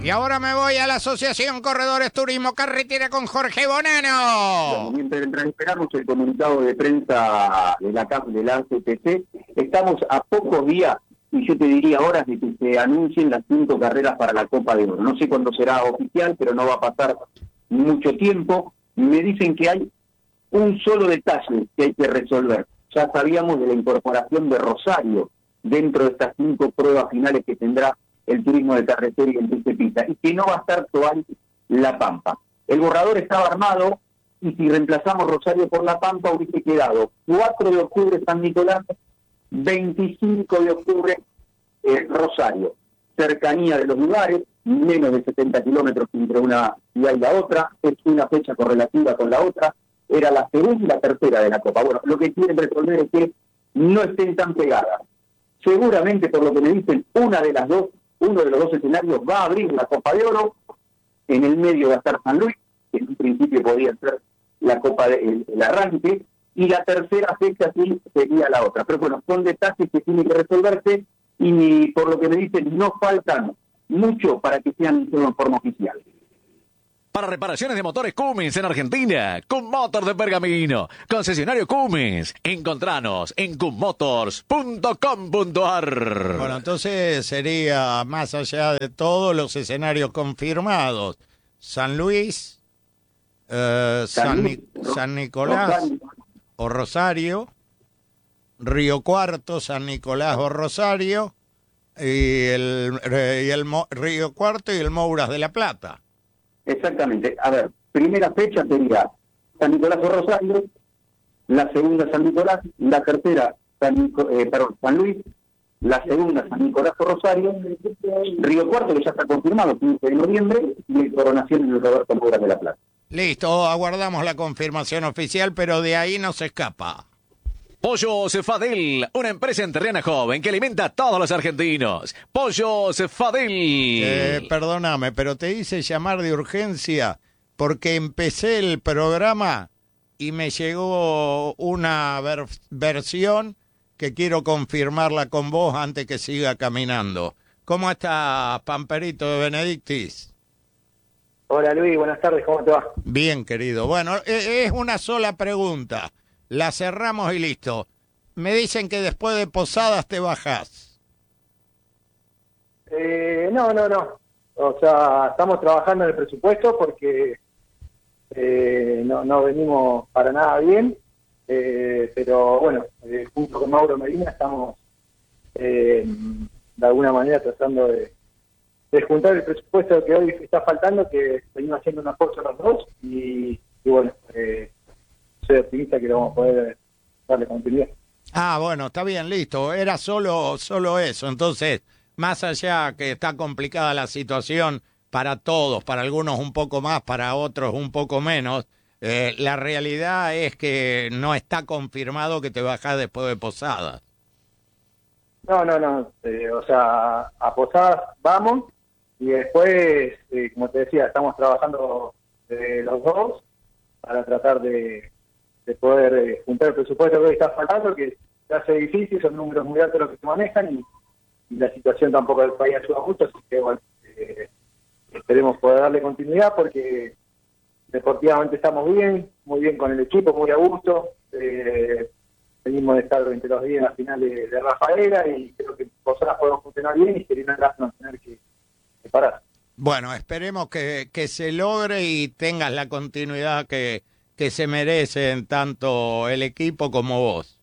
Y ahora me voy a la Asociación Corredores Turismo Carretera con Jorge Bonano. Bueno, mientras esperamos el comunicado de prensa de la CAF de la ACTC, estamos a pocos días, y yo te diría horas, de que se anuncien las 5 carreras para la Copa de Oro. No sé cuándo será oficial, pero no va a pasar mucho tiempo. Me dicen que hay un solo detalle que hay que resolver. Ya sabíamos de la incorporación de Rosario dentro de estas 5 pruebas finales que tendrá el turismo de carretera y el TC y que no va a estar Toay La Pampa. El borrador estaba armado y si reemplazamos Rosario por La Pampa hubiese quedado 4 de octubre San Nicolás, 25 de octubre Rosario. Cercanía de los lugares, menos de 70 kilómetros entre una ciudad y la otra, es una fecha correlativa con la otra, era la segunda y la tercera de la Copa. Bueno, lo que quieren resolver es que no estén tan pegadas. Seguramente, por lo que me dicen, uno de los dos escenarios va a abrir la Copa de Oro, en el medio va a estar San Luis, que en un principio podría ser la Copa el arranque, y la tercera fecha sí sería la otra. Pero bueno, son detalles que tienen que resolverse, y por lo que me dicen, no faltan mucho para que sean en forma oficial. Para reparaciones de motores Cummins en Argentina, Cummotor de Pergamino, concesionario Cummins. Encontranos en cummotors.com.ar. Bueno, entonces sería, más allá de todos los escenarios confirmados, San Luis, San Nicolás o Rosario, Río Cuarto, San Nicolás o Rosario, y el Río Cuarto y el Mouras de la Plata. Exactamente. A ver, primera fecha sería San Nicolás o Rosario, la segunda San Nicolás, la tercera San Luis, la segunda San Nicolás o Rosario, Río Cuarto, que ya está confirmado, 15 de noviembre, y el Coronación del Roberto Mouras de la Plata. Listo, aguardamos la confirmación oficial, pero de ahí no se escapa. Pollos Fadel, una empresa enterriana joven que alimenta a todos los argentinos. Pollos Fadel. Perdóname, pero te hice llamar de urgencia porque empecé el programa y me llegó una versión que quiero confirmarla con vos antes que siga caminando. ¿Cómo estás, Pamperito de Benedictis? Hola Luis, buenas tardes, ¿cómo te va? Bien, querido. Bueno, es una sola pregunta. La cerramos y listo. Me dicen que después de Posadas te bajás. No. O sea, estamos trabajando en el presupuesto porque no venimos para nada bien. Pero bueno, junto con Mauro Medina estamos de alguna manera tratando de juntar el presupuesto que hoy está faltando, que venimos haciendo un apoyo a los dos y bueno, soy optimista que lo vamos a poder darle continuidad. Ah, bueno, está bien, listo. Era solo eso. Entonces, más allá que está complicada la situación para todos, para algunos un poco más, para otros un poco menos, la realidad es que no está confirmado que te bajás después de Posadas. No. O sea, a Posadas vamos y después, como te decía, estamos trabajando los dos para tratar de poder juntar el presupuesto que hoy está faltando, que se hace difícil, son números muy altos los que se manejan y la situación tampoco del país ayuda mucho, así que bueno, esperemos poder darle continuidad porque deportivamente estamos bien, muy bien con el equipo, muy a gusto, venimos de estar entre los 10 en la final de Rafaela y creo que cosas podemos funcionar bien y sería una lástima tener que parar. Bueno, esperemos que se logre y tengas la continuidad que se merecen tanto el equipo como vos.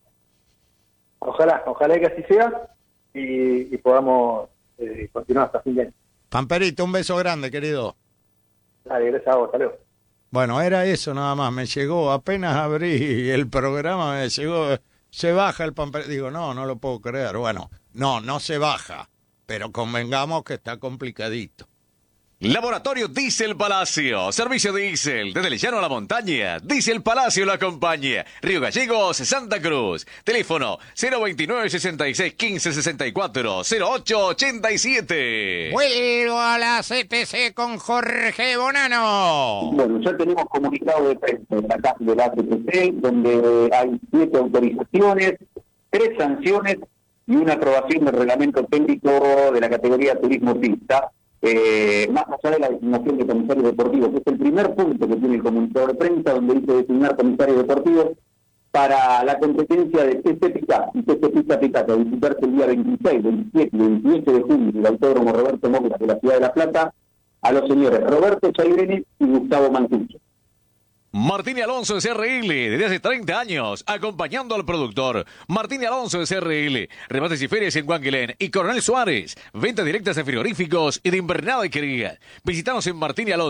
Ojalá que así sea y podamos continuar hasta fin de año. Pamperito, un beso grande, querido. Dale, gracias a vos, hasta luego. Bueno, era eso nada más, me llegó, apenas abrí el programa, me llegó, se baja el Pamperito. Digo, no lo puedo creer. Bueno, no se baja, pero convengamos que está complicadito. Laboratorio Diesel Palacio. Servicio diésel. Desde el llano a la montaña. Diesel Palacio lo acompaña. Río Gallegos, Santa Cruz. Teléfono 029 66 15 64 08 87. Vuelvo a la CTC con Jorge Bonano. Bueno, ya tenemos comunicado de prensa en la casa de la CTC, donde hay 7 autorizaciones, 3 sanciones y una aprobación del reglamento técnico de la categoría turismo pista. más allá de la designación de comisarios deportivos, que es el primer punto que tiene el comunicado de prensa, donde dice designar comisarios deportivos para la competencia de TC Picap y TC Pista a disputarse el día 26, 27 y 28 de junio en el Autódromo Roberto Moura de la Ciudad de La Plata, a los señores Roberto Chairene y Gustavo Mancuso. Martín y Alonso de CRL, desde hace 30 años, acompañando al productor. Martín y Alonso de CRL, remates y ferias en Guanguilén y Coronel Suárez, ventas directas de frigoríficos y de invernada y querida. Visítanos en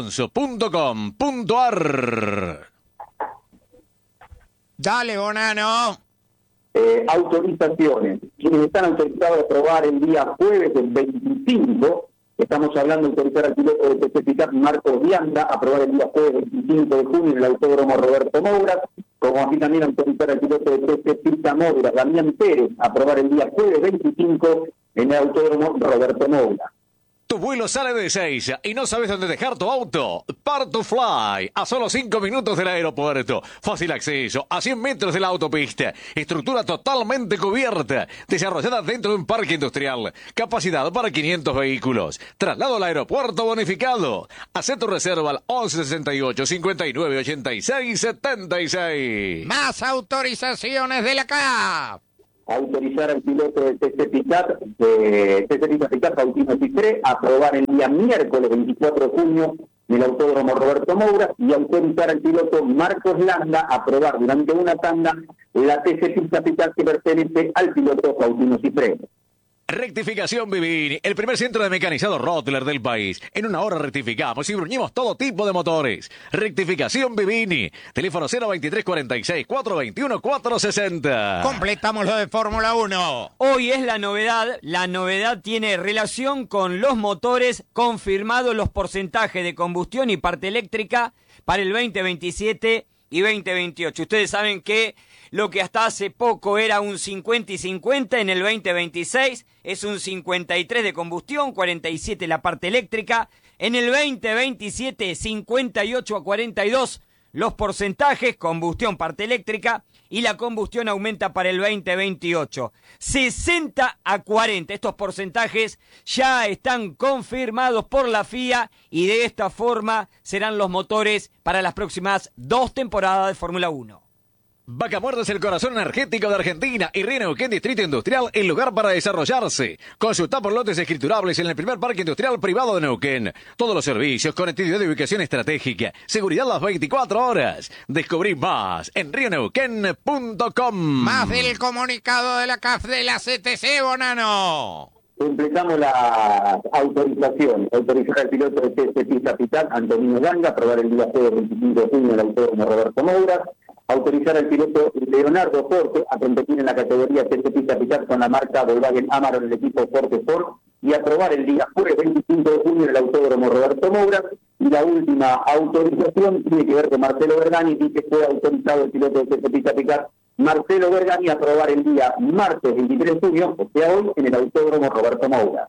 martinyalonso.com.ar. Dale, Bonano. Autorizaciones. Quienes están autorizados a aprobar el día jueves, el 25, estamos hablando de autorizar al piloto de TC Picap Marcos Vianda a aprobar el día jueves 25 de junio en el Autódromo Roberto Moura, como así también autorizar al piloto de TC Pista Moura Damián Pérez a aprobar el día jueves 25 en el Autódromo Roberto Moura. Tu vuelo sale de Ezeiza y no sabes dónde dejar tu auto. Part2Fly, a solo 5 minutos del aeropuerto. Fácil acceso, a 100 metros de la autopista. Estructura totalmente cubierta, desarrollada dentro de un parque industrial. Capacidad para 500 vehículos. Traslado al aeropuerto bonificado. Haz tu reserva al 1168 59 86 76. Más autorizaciones de la CAF. Autorizar al piloto de TC Picap, Faustino Cifré, a aprobar el día miércoles 24 de junio en el Autódromo Roberto Moura, y autorizar al piloto Marcos Landa a aprobar durante una tanda la TC Pista Picap que pertenece al piloto Faustino Cifré. Rectificación Vivini, el primer centro de mecanizado Rottler del país. En una hora rectificamos y bruñimos todo tipo de motores. Rectificación Vivini, teléfono 023 46 421 460. Completamos lo de Fórmula 1. Hoy es la novedad tiene relación con los motores, confirmados los porcentajes de combustión y parte eléctrica para el 2027 y 2028. Ustedes saben que lo que hasta hace poco era un 50 y 50 en el 2026 es un 53 de combustión, 47 la parte eléctrica. En el 2027, 58 a 42 los porcentajes, combustión, parte eléctrica, y la combustión aumenta para el 2028. 60 a 40, estos porcentajes ya están confirmados por la FIA y de esta forma serán los motores para las próximas 2 temporadas de Fórmula 1. Vaca Muerta es el corazón energético de Argentina y Río Neuquén Distrito Industrial el lugar para desarrollarse. Consulta por lotes escriturables en el primer parque industrial privado de Neuquén. Todos los servicios, conectividad de ubicación estratégica, seguridad las 24 horas. Descubrí más en rioneuquén.com. Más del comunicado de la CAF de la CTC, Bonano. Completamos la autorización. Autorizar al piloto de TC Pista Picap Antonino Ganga a aprobar el día jueves 25 de junio en el Autódromo Roberto Moura. Autorizar al piloto Leonardo Forte a competir en la categoría TC Pista Picap con la marca Volkswagen Amaro en el equipo Forte Sport y aprobar el día jueves 25 de junio en el Autódromo Roberto Moura. Y la última autorización tiene que ver con Marcelo Bergani, y que fue autorizado el piloto de TC Pista Picap Marcelo Bergani a aprobar el día martes 23 de junio, o sea hoy, en el Autódromo Roberto Moura.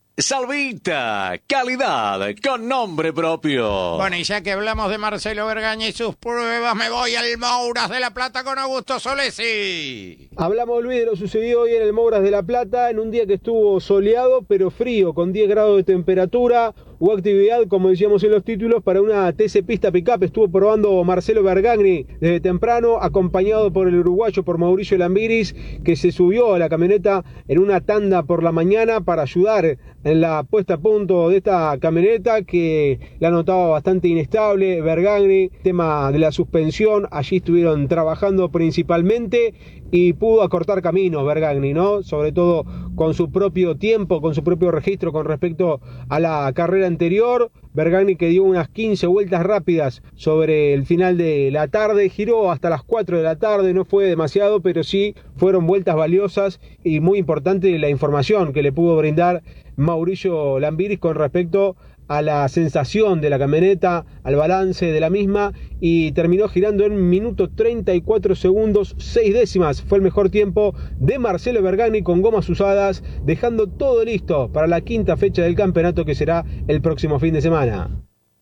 Salvita, calidad con nombre propio. Bueno, y ya que hablamos de Marcelo Bergaña y sus pruebas, me voy al Mouras de La Plata con Augusto Solesi. Hablamos, Luis, de lo sucedido hoy en el Mouras de La Plata, en un día que estuvo soleado pero frío, con 10 grados de temperatura. Hubo actividad, como decíamos en los títulos, para una TC Pista Pickup. Estuvo probando Marcelo Bergani desde temprano, acompañado por el uruguayo, por Mauricio Lambiris, que se subió a la camioneta en una tanda por la mañana para ayudar en la puesta a punto de esta camioneta, que la notaba bastante inestable. Bergani, tema de la suspensión, allí estuvieron trabajando principalmente y pudo acortar caminos Bergani, ¿no? Sobre todo con su propio tiempo, con su propio registro con respecto a la carrera anterior. Bergani, que dio unas 15 vueltas rápidas sobre el final de la tarde, giró hasta las 4 de la tarde, no fue demasiado, pero sí fueron vueltas valiosas y muy importante la información que le pudo brindar Mauricio Lambiris con respecto a la sensación de la camioneta, al balance de la misma, y terminó girando en minuto 34 segundos 6 décimas. Fue el mejor tiempo de Marcelo Bergani con gomas usadas, dejando todo listo para la quinta fecha del campeonato, que será el próximo fin de semana.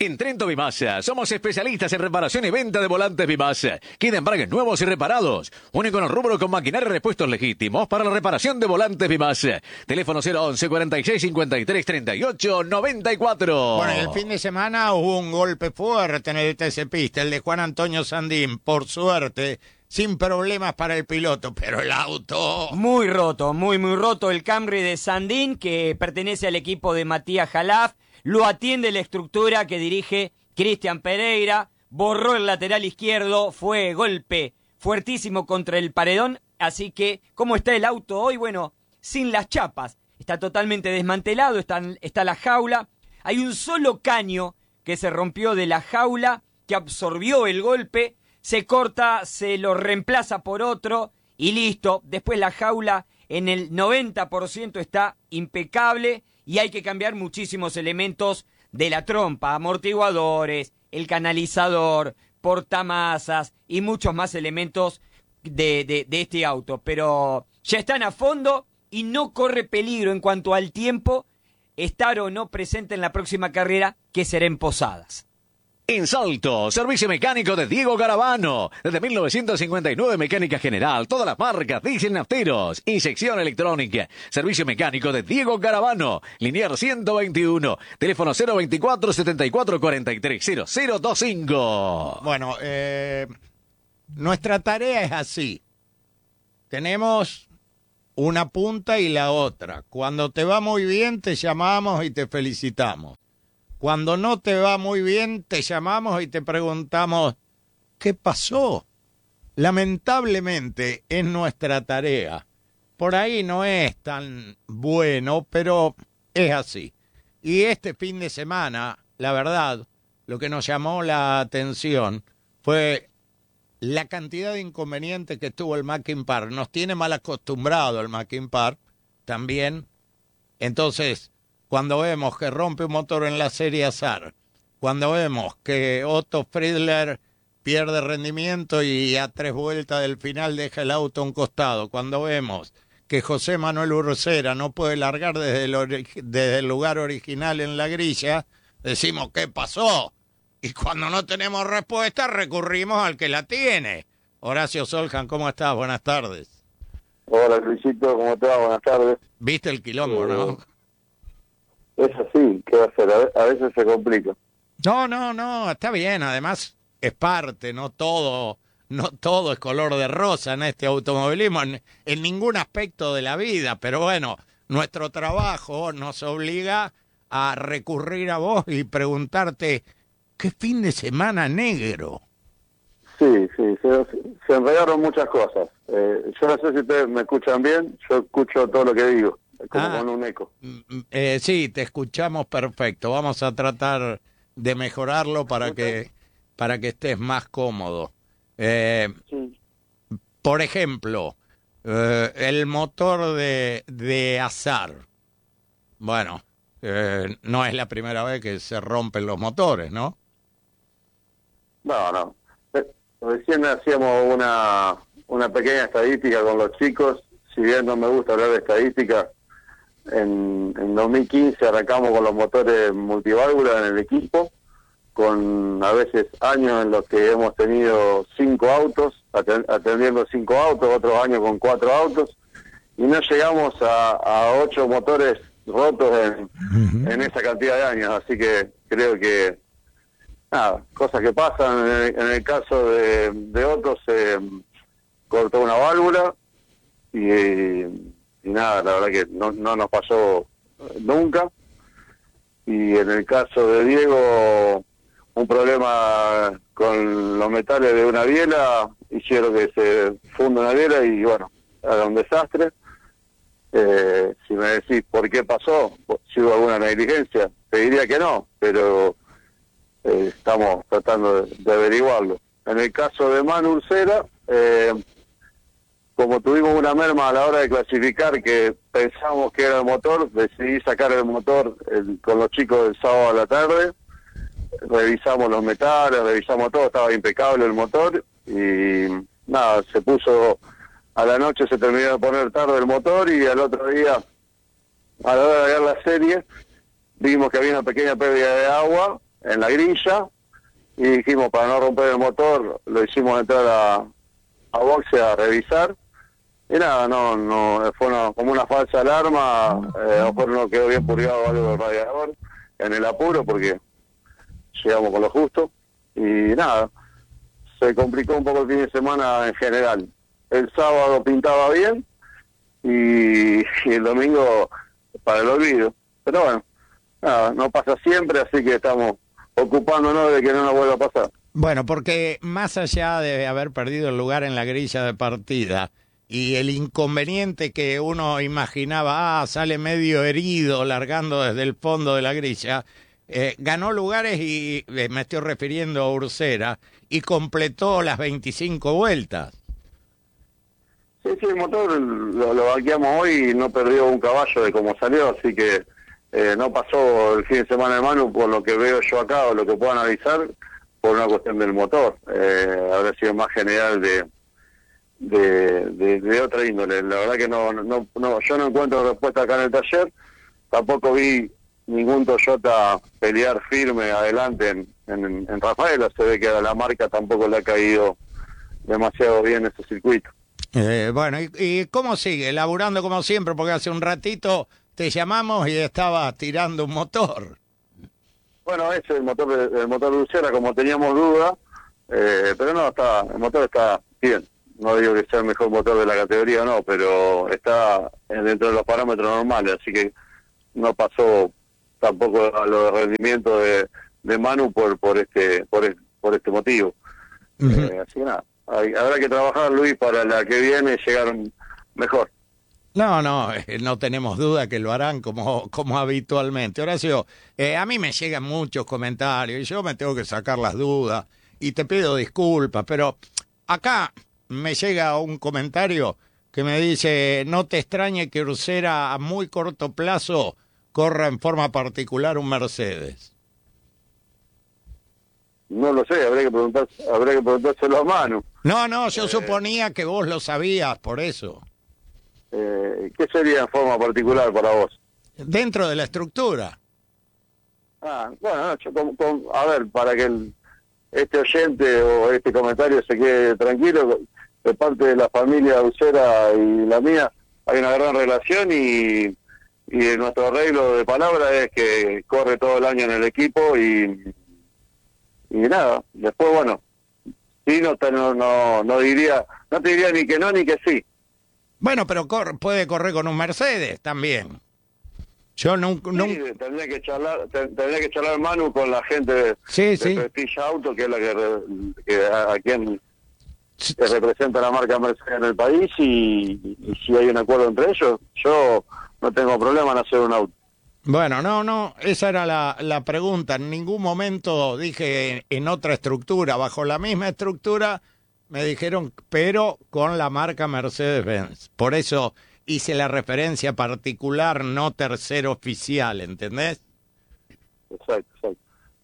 En Trento Bimasa somos especialistas en reparación y venta de volantes Bimasa. Kit embragues nuevos y reparados. Único en el rubro con maquinaria y repuestos legítimos para la reparación de volantes Bimasa. Teléfono 011 46 53 38 94. Bueno, el fin de semana hubo un golpe fuerte en el TC Pista, el de Juan Antonio Sandín, por suerte, sin problemas para el piloto, pero el auto... Muy roto, muy roto el Camry de Sandín, que pertenece al equipo de Matías Jalaf. Lo atiende la estructura que dirige Cristian Pereira, borró el lateral izquierdo, fue golpe fuertísimo contra el paredón, así que, ¿cómo está el auto hoy? Bueno, sin las chapas, está totalmente desmantelado, está la jaula, hay un solo caño que se rompió de la jaula, que absorbió el golpe, se corta, se lo reemplaza por otro y listo, después la jaula en el 90% está impecable, y hay que cambiar muchísimos elementos de la trompa, amortiguadores, el canalizador, portamasas y muchos más elementos de este auto. Pero ya están a fondo y no corre peligro en cuanto al tiempo estar o no presente en la próxima carrera, que será en Posadas. En Salto, servicio mecánico de Diego Garavano. Desde 1959, mecánica general, todas las marcas, diésel nafteros, inyección electrónica. Servicio mecánico de Diego Garavano. Linear 121. Teléfono 024 74 43 0025. Bueno, nuestra tarea es así. Tenemos una punta y la otra. Cuando te va muy bien, te llamamos y te felicitamos. Cuando no te va muy bien, te llamamos y te preguntamos, ¿qué pasó? Lamentablemente es nuestra tarea. Por ahí no es tan bueno, pero es así. Y este fin de semana, la verdad, lo que nos llamó la atención fue la cantidad de inconvenientes que tuvo el Mackin Park. Nos tiene mal acostumbrado el Mackin Park también. Entonces, cuando vemos que rompe un motor en la serie Azar, cuando vemos que Otto Friedler pierde rendimiento y a 3 vueltas del final deja el auto a un costado, cuando vemos que José Manuel Ursera no puede largar desde el lugar original en la grilla, decimos, ¿qué pasó? Y cuando no tenemos respuesta, recurrimos al que la tiene. Horacio Soljan, ¿cómo estás? Buenas tardes. Hola, Luisito, ¿cómo te va? Buenas tardes. ¿Viste el quilombo, no? Es así, ¿qué va a hacer? A veces se complica. No, está bien. Además, es parte, no todo es color de rosa en este automovilismo, en ningún aspecto de la vida. Pero bueno, nuestro trabajo nos obliga a recurrir a vos y preguntarte, ¿qué fin de semana negro? Sí, se enredaron muchas cosas. Yo no sé si ustedes me escuchan bien, yo escucho todo lo que digo, como con un eco. Sí, te escuchamos perfecto. Vamos a tratar de mejorarlo para que estés más cómodo. Sí. Por ejemplo, el motor de Azar. Bueno, no es la primera vez que se rompen los motores, ¿no? No. Recién hacíamos una pequeña estadística con los chicos, si bien no me gusta hablar de estadística. En 2015 arrancamos con los motores multiválvula en el equipo, con a veces años en los que hemos tenido 5 autos, atendiendo 5 autos, otros años con 4 autos, y no llegamos a 8 motores rotos en esa cantidad de años, así que creo que nada, cosas que pasan. En el caso de otros se cortó una válvula y nada, la verdad que no nos pasó nunca. Y en el caso de Diego, un problema con los metales de una biela, hicieron que se funda una biela y bueno, era un desastre. Si me decís por qué pasó, si hubo alguna negligencia, te diría que no, pero estamos tratando de averiguarlo. En el caso de Manu Ursera, como tuvimos una merma a la hora de clasificar que pensamos que era el motor, decidí sacar el motor con los chicos el sábado a la tarde, revisamos los metales, revisamos todo, estaba impecable el motor y nada, se puso a la noche, se terminó de poner tarde el motor y al otro día, a la hora de ver la serie, vimos que había una pequeña pérdida de agua en la grilla, y dijimos, para no romper el motor, lo hicimos entrar a boxe a revisar, y nada, no fue como una falsa alarma, a lo mejor no quedó bien purgado algo del radiador, en el apuro, porque llegamos con lo justo, y nada, se complicó un poco el fin de semana en general. El sábado pintaba bien, y el domingo para el olvido, pero bueno, nada, no pasa siempre, así que estamos ocupándonos de que no nos vuelva a pasar. Bueno, porque más allá de haber perdido el lugar en la grilla de partida y el inconveniente que uno imaginaba, sale medio herido largando desde el fondo de la grilla, ganó lugares y me estoy refiriendo a Ursera y completó las 25 vueltas. Sí, el motor lo vaqueamos hoy y no perdió un caballo de cómo salió, así que no pasó el fin de semana de Manu, por lo que veo yo acá o lo que puedo analizar, por una cuestión del motor. Habrá sido más general de otra índole. La verdad que yo no encuentro respuesta acá en el taller, tampoco vi ningún Toyota pelear firme adelante en Rafaela, se ve que a la marca tampoco le ha caído demasiado bien ese circuito. Bueno, ¿y cómo sigue? Laburando como siempre, porque hace un ratito te llamamos y estabas tirando un motor. Bueno, ese es el motor de Ursera, como teníamos duda, pero no, el motor está bien. No digo que sea el mejor motor de la categoría, no, pero está dentro de los parámetros normales, así que no pasó tampoco a lo de rendimiento de Manu por este motivo. Así que nada, habrá que trabajar, Luis, para la que viene llegar mejor. No tenemos duda que lo harán como habitualmente. Horacio, a mí me llegan muchos comentarios y yo me tengo que sacar las dudas y te pido disculpas, pero acá me llega un comentario que me dice, no te extrañe que Ursera a muy corto plazo corra en forma particular un Mercedes. No lo sé, habría que preguntárselo a Manu. No, yo suponía que vos lo sabías, por eso. ¿Qué sería en forma particular para vos? Dentro de la estructura. Bueno, a ver, para que este oyente o este comentario se quede tranquilo, de parte de la familia Ursera y la mía hay una gran relación y nuestro arreglo de palabra es que corre todo el año en el equipo y nada, después bueno, sí, no te diría ni que no ni que sí. Bueno, pero puede correr con un Mercedes también. Yo nunca... Sí, tendría que charlar Manu con la gente de Prestige Auto, que es la que a quien representa la marca Mercedes en el país, y si hay un acuerdo entre ellos, yo no tengo problema en hacer un auto. Bueno, no, esa era la pregunta. En ningún momento dije en otra estructura, bajo la misma estructura me dijeron, pero con la marca Mercedes-Benz. Por eso hice la referencia particular, no tercero oficial, ¿entendés? Exacto.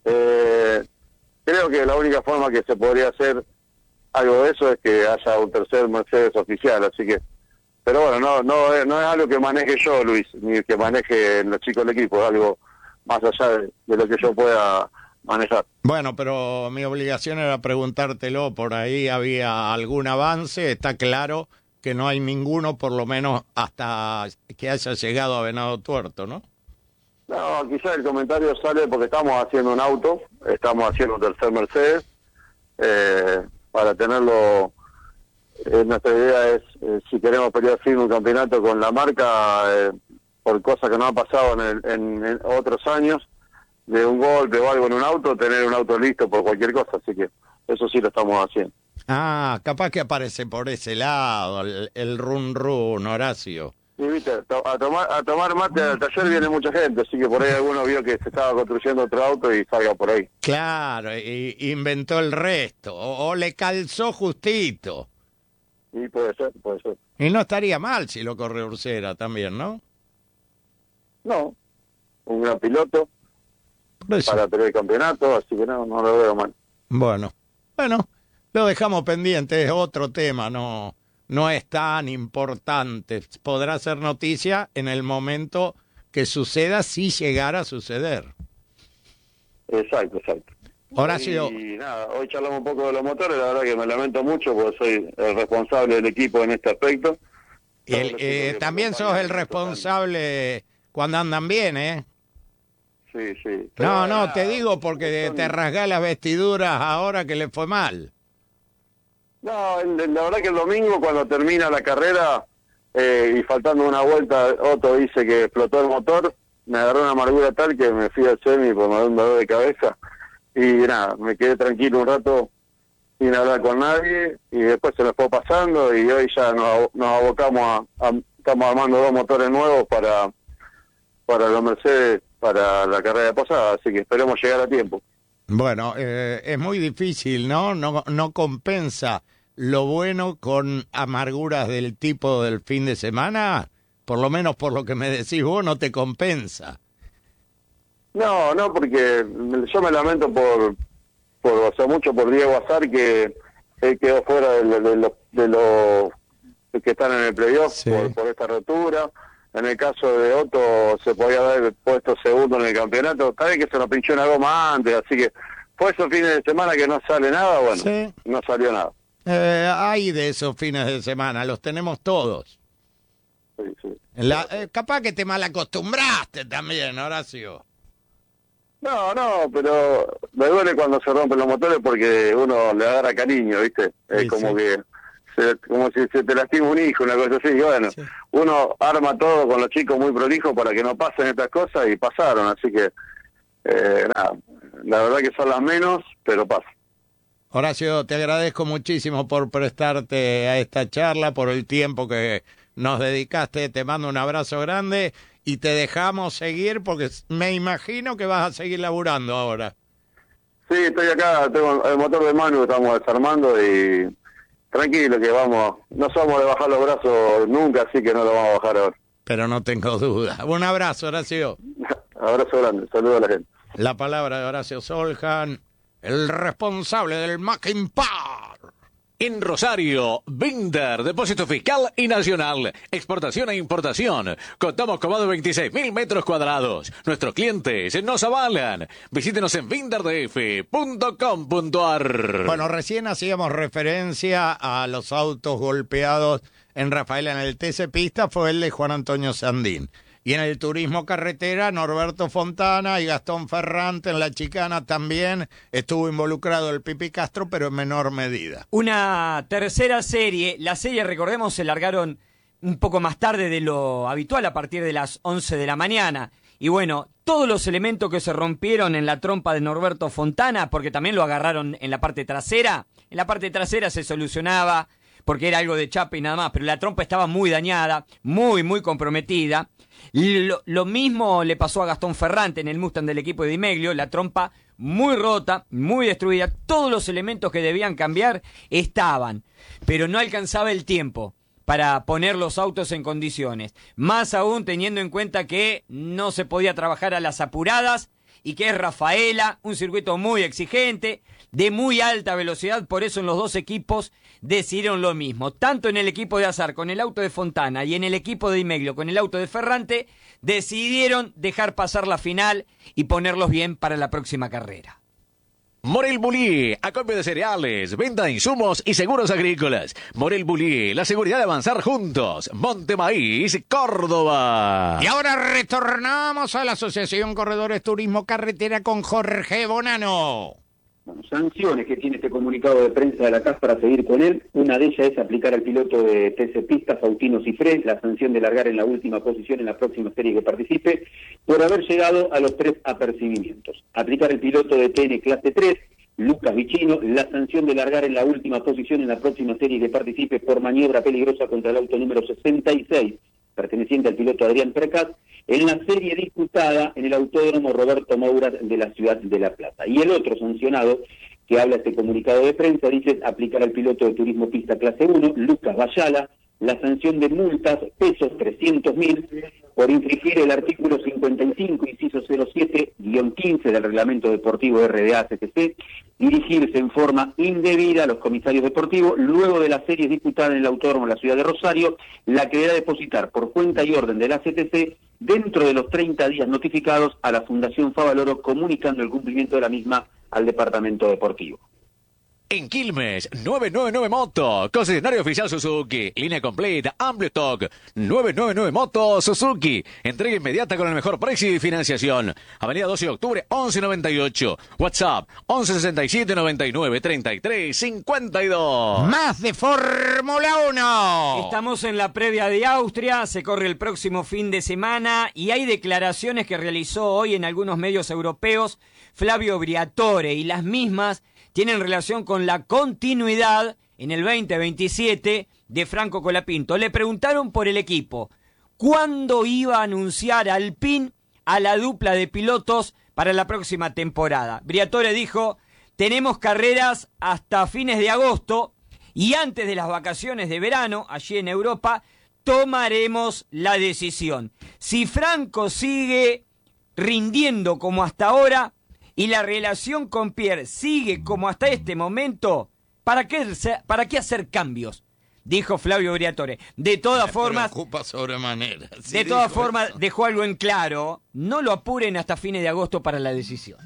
Creo que la única forma que se podría hacer algo de eso es que haya un tercer Mercedes oficial, así que... Pero bueno, no es algo que maneje yo, Luis, ni que maneje los chicos del equipo, es algo más allá de lo que yo pueda manejar. Bueno, pero mi obligación era preguntártelo, por ahí había algún avance, está claro que no hay ninguno, por lo menos hasta que haya llegado a Venado Tuerto, ¿no? No, quizás el comentario sale porque estamos haciendo un auto, estamos haciendo un tercer Mercedes, para tenerlo, nuestra idea es, si queremos pelear firme un campeonato con la marca, por cosas que no han pasado en otros años, de un golpe o algo en un auto, tener un auto listo por cualquier cosa, así que eso sí lo estamos haciendo. Capaz que aparece por ese lado, el run, Horacio. Sí, viste, a tomar mate al taller viene mucha gente, así que por ahí alguno vio que se estaba construyendo otro auto y salga por ahí. Claro, y inventó el resto, o le calzó justito. Sí, puede ser. Y no estaría mal si lo corre Ursera también, ¿no? No, un gran piloto para tener el campeonato, así que no lo veo mal. Bueno, lo dejamos pendiente, es otro tema, no es tan importante. Podrá ser noticia en el momento que suceda, si llegara a suceder. Exacto. Horacio. Y nada, hoy charlamos un poco de los motores, la verdad que me lamento mucho porque soy el responsable del equipo en este aspecto. También sos el responsable cuando andan bien, ¿eh? Sí. No, te digo porque te rasgás las vestiduras ahora que le fue mal. No, la verdad que el domingo cuando termina la carrera y faltando una vuelta, Otto dice que explotó el motor, me agarró una amargura tal que me fui al semi por me dio un dolor de cabeza y nada, me quedé tranquilo un rato sin hablar con nadie y después se me fue pasando y hoy ya nos abocamos estamos armando 2 motores nuevos para los Mercedes para la carrera de Posada, así que esperemos llegar a tiempo. Bueno, es muy difícil, ¿no? No compensa lo bueno con amarguras del tipo del fin de semana, por lo menos por lo que me decís vos, no te compensa. No, porque yo me lamento mucho por Diego Azar, que él quedó fuera de los que están en el playoff Sí. por esta rotura. En el caso de Otto se podía haber puesto segundo en el campeonato, tal vez que se nos pinchó una goma antes, así que fue esos fines de semana que no sale nada, bueno, Sí. no salió nada. Hay de esos fines de semana, los tenemos todos. Sí. Capaz que te malacostumbraste también, Horacio. No, pero me duele cuando se rompen los motores porque uno le agarra cariño, ¿viste? Es Sí, como sí. que como si se te lastima un hijo, una cosa así. Y bueno, Sí. uno arma todo con los chicos muy prolijos para que no pasen estas cosas y pasaron. Así que, nada, la verdad que son las menos, pero pasan. Horacio, te agradezco muchísimo por prestarte a esta charla, por el tiempo que nos dedicaste. Te mando un abrazo grande y te dejamos seguir porque me imagino que vas a seguir laburando ahora. Sí, estoy acá, tengo el motor de Manu, estamos desarmando y tranquilo que vamos, no somos de bajar los brazos nunca, así que no lo vamos a bajar ahora. Pero no tengo duda. Un abrazo, Horacio. Abrazo grande, saludos a la gente. La palabra de Horacio Soljan, el responsable del Mackin Par. En Rosario, Binder, depósito fiscal y nacional, exportación e importación. Contamos con más de 26.000 metros cuadrados. Nuestros clientes nos avalan. Visítenos en binderdf.com.ar. Bueno, recién hacíamos referencia a los autos golpeados en Rafaela en el TC Pista, fue el de Juan Antonio Sandín. Y en el turismo carretera, Norberto Fontana y Gastón Ferrante. En la chicana también estuvo involucrado el Pipi Castro, pero en menor medida. Una tercera serie, la serie, recordemos, se largaron un poco más tarde de lo habitual, a partir de las 11 de la mañana. Y bueno, todos los elementos que se rompieron en la trompa de Norberto Fontana, porque también lo agarraron en la parte trasera se solucionaba, porque era algo de chapa y nada más, pero la trompa estaba muy dañada, muy comprometida. Lo mismo le pasó a Gastón Ferrante en el Mustang del equipo de Di Meglio, la trompa muy rota, muy destruida. Todos los elementos que debían cambiar estaban, pero no alcanzaba el tiempo para poner los autos en condiciones. Más aún teniendo en cuenta que no se podía trabajar a las apuradas y que es Rafaela, un circuito muy exigente, de muy alta velocidad. Por eso en los dos equipos decidieron lo mismo. Tanto en el equipo de Azar con el auto de Fontana y en el equipo de Di Meglio con el auto de Ferrante, decidieron dejar pasar la final y ponerlos bien para la próxima carrera. Morel Bulí, acopio de cereales, venta de insumos y seguros agrícolas. Morel Bulí, la seguridad de avanzar juntos. Montemaíz, Córdoba. Y ahora retornamos a la Asociación Corredores Turismo Carretera con Jorge Bonano. Bueno, sanciones que tiene este comunicado de prensa de la CAF para seguir con él. Una de ellas es aplicar al piloto de TC Pista, Faustino Cifré, la sanción de largar en la última posición en la próxima serie que participe, por haber llegado a los 3 apercibimientos. Aplicar al piloto de TN Clase 3, Lucas Vicino, la sanción de largar en la última posición en la próxima serie que participe por maniobra peligrosa contra el auto número 66, perteneciente al piloto Adrián Percat, en la serie disputada en el Autódromo Roberto Moura de la ciudad de La Plata. Y el otro sancionado que habla este comunicado de prensa dice aplicar al piloto de turismo pista clase 1, Lucas Bayala, la sanción de multas, pesos 300.000, por infringir el artículo 55, inciso 07-15 del Reglamento Deportivo RDA-CTC, dirigirse en forma indebida a los comisarios deportivos luego de las series disputadas en el Autódromo de la Ciudad de Rosario, la que deberá depositar por cuenta y orden de la CTC dentro de los 30 días notificados a la Fundación Favaloro, comunicando el cumplimiento de la misma al Departamento Deportivo. En Quilmes, 999 Moto, concesionario oficial Suzuki, línea completa, amplio stock, 999 Moto Suzuki, entrega inmediata con el mejor precio y financiación. Avenida 12 de octubre, 1198, WhatsApp, 1167 99 33 52. Más de Fórmula 1. Estamos en la previa de Austria, se corre el próximo fin de semana y hay declaraciones que realizó hoy en algunos medios europeos Flavio Briatore, y las mismas tienen relación con la continuidad en el 2027 de Franco Colapinto. Le preguntaron por el equipo, ¿cuándo iba a anunciar Alpine a la dupla de pilotos para la próxima temporada? Briatore dijo, tenemos carreras hasta fines de agosto y antes de las vacaciones de verano, allí en Europa, tomaremos la decisión. Si Franco sigue rindiendo como hasta ahora, y la relación con Pierre sigue como hasta este momento, ¿para qué hacer cambios? Dijo Flavio Briatore. De todas formas, preocupa sobremanera. Sí, de todas formas, dejó algo en claro. No lo apuren hasta fines de agosto para la decisión.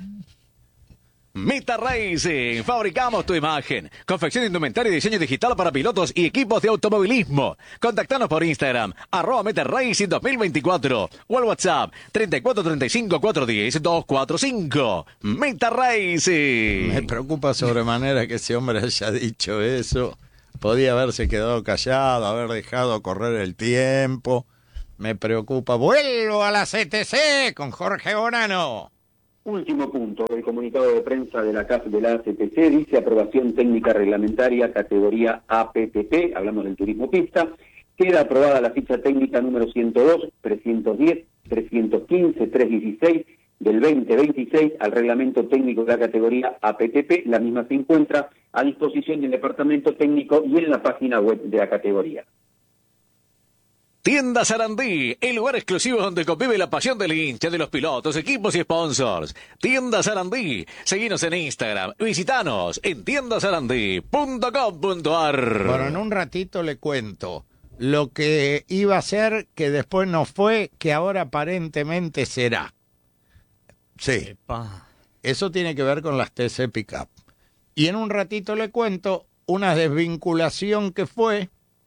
Meta Racing, fabricamos tu imagen. Confección de indumentaria y diseño digital para pilotos y equipos de automovilismo. Contactanos por Instagram, @Meta Racing 2024 o al WhatsApp 3435 410 245. Meta Racing. Me preocupa sobremanera que ese hombre haya dicho eso. Podía haberse quedado callado, haber dejado correr el tiempo. Me preocupa. Vuelvo a la CTC con Jorge Bonano. Último punto, el comunicado de prensa de la CAF de la ACTC dice aprobación técnica reglamentaria categoría APTP, hablamos del turismo pista, queda aprobada la ficha técnica número 102, 310, 315, 316 del 2026 al reglamento técnico de la categoría APTP, la misma se encuentra a disposición del departamento técnico y en la página web de la categoría. Tienda Sarandí, el lugar exclusivo donde convive la pasión del hincha, de los pilotos, equipos y sponsors. Tienda Sarandí, seguinos en Instagram, visitanos en tiendasarandí.com.ar. Bueno, en un ratito le cuento lo que iba a ser, que después no fue, que ahora aparentemente será. Sí, Epa. eso tiene que ver con las TC Pickup. Y en un ratito le cuento una desvinculación que fue,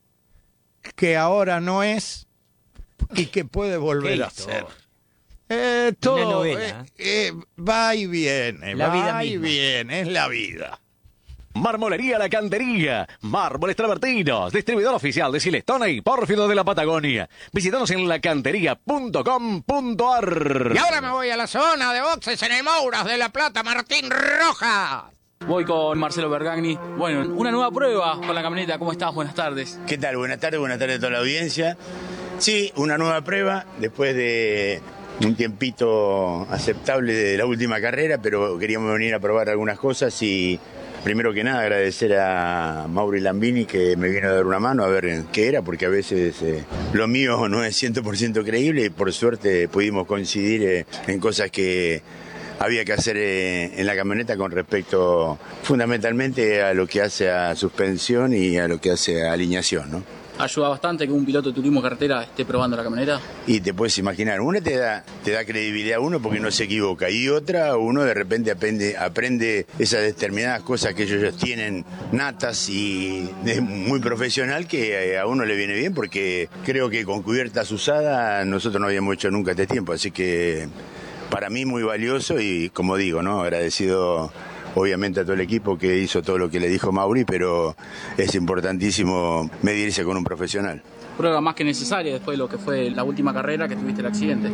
que ahora no es y que puede volver a ser. Todo una novela. Va y viene, La vida va y misma. viene, es la vida. Marmolería La Cantería, mármoles travertinos, distribuidor oficial de Silestone y Pórfido de la Patagonia. Visítanos en lacantería.com.ar. Y ahora me voy a la zona de boxes en el Mouras de La Plata, Martín Rojas. Voy con Marcelo Bergagni. Bueno, una nueva prueba con la camioneta. ¿Cómo estás? Buenas tardes. ¿Qué tal? Buenas tardes a toda la audiencia. Sí, una nueva prueba después de un tiempito aceptable de la última carrera, pero queríamos venir a probar algunas cosas y primero que nada agradecer a Mauri Lambini que me vino a dar una mano a ver qué era, porque a veces lo mío no es 100% creíble y por suerte pudimos coincidir en cosas que había que hacer en la camioneta con respecto fundamentalmente a lo que hace a suspensión y a lo que hace a alineación, ¿no? ¿Ayuda bastante que un piloto de turismo carretera esté probando la camioneta? Y te puedes imaginar, una te da credibilidad a uno porque no se equivoca, y otra, uno de repente aprende esas determinadas cosas que ellos tienen natas y es muy profesional, que a uno le viene bien, porque creo que con cubiertas usadas nosotros no habíamos hecho nunca este tiempo, así que para mí muy valioso y, como digo, ¿no?, agradecido obviamente a todo el equipo que hizo todo lo que le dijo Mauri, pero es importantísimo medirse con un profesional. Prueba más que necesaria después de lo que fue la última carrera que tuviste el accidente.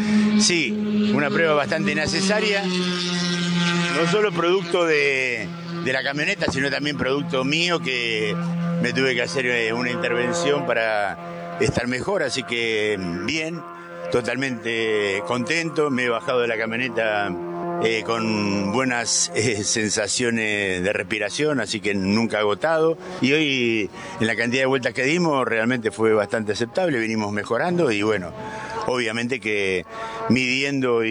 Sí, una prueba bastante necesaria, no solo producto de la camioneta, sino también producto mío, que me tuve que hacer una intervención para estar mejor, así que bien, totalmente contento, me he bajado de la camioneta con buenas sensaciones de respiración, así que nunca agotado, y hoy en la cantidad de vueltas que dimos realmente fue bastante aceptable, vinimos mejorando y bueno, obviamente que midiendo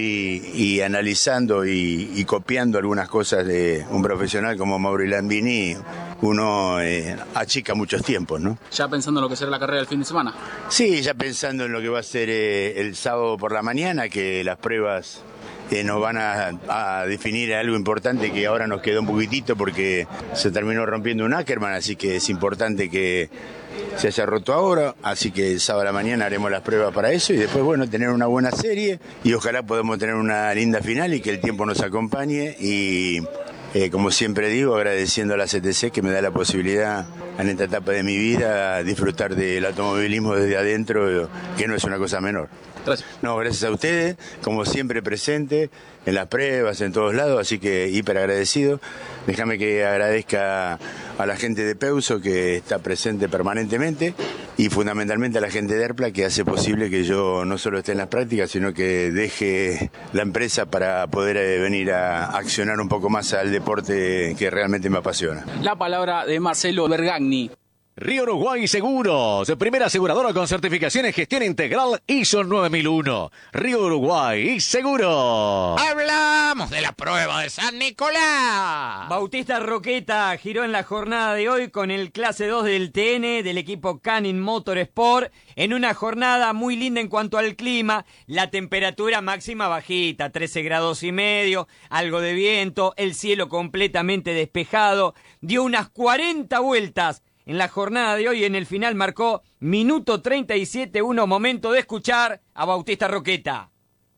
y analizando y copiando algunas cosas de un profesional como Mauro Landini, uno achica muchos tiempos, ¿no? ¿Ya pensando en lo que será la carrera del fin de semana? Sí, ya pensando en lo que va a ser el sábado por la mañana, que las pruebas nos van a definir algo importante que ahora nos quedó un poquitito porque se terminó rompiendo un Ackerman, así que es importante que se haya roto ahora, así que el sábado a la mañana haremos las pruebas para eso y después, bueno, tener una buena serie y ojalá podamos tener una linda final y que el tiempo nos acompañe y como siempre digo, agradeciendo a la CTC que me da la posibilidad en esta etapa de mi vida disfrutar del automovilismo desde adentro, que no es una cosa menor. Gracias. No, gracias a ustedes, como siempre presente en las pruebas, en todos lados, así que hiper agradecido. Déjame que agradezca a la gente de Peuso que está presente permanentemente y fundamentalmente a la gente de ERPLA que hace posible que yo no solo esté en las prácticas, sino que deje la empresa para poder venir a accionar un poco más al deporte que realmente me apasiona. La palabra de Marcelo Bergagni. Río Uruguay Seguros, primera aseguradora con certificación en gestión integral ISO 9001. Río Uruguay Seguros. Hablamos de la prueba de San Nicolás. Bautista Roqueta giró en la jornada de hoy con el clase 2 del TN del equipo Canin Motorsport en una jornada muy linda en cuanto al clima, la temperatura máxima bajita, 13 grados y medio, algo de viento, el cielo completamente despejado, dio unas 40 vueltas en la jornada de hoy. En el final marcó minuto 37-1, momento de escuchar a Bautista Roqueta.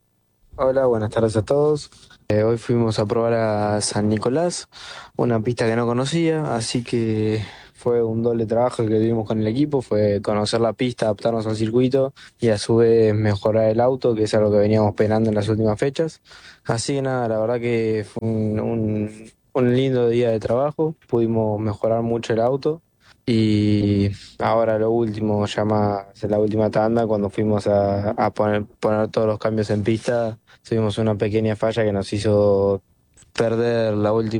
Hola, buenas tardes a todos. Hoy fuimos a probar a San Nicolás, una pista que no conocía, así que fue un doble trabajo que tuvimos con el equipo, fue conocer la pista, adaptarnos al circuito y a su vez mejorar el auto, que es algo que veníamos esperando en las últimas fechas. Así que nada, la verdad que fue un lindo día de trabajo, pudimos mejorar mucho el auto. Y ahora lo último, ya más en la última tanda, cuando fuimos a poner todos los cambios en pista, tuvimos una pequeña falla que nos hizo perder la última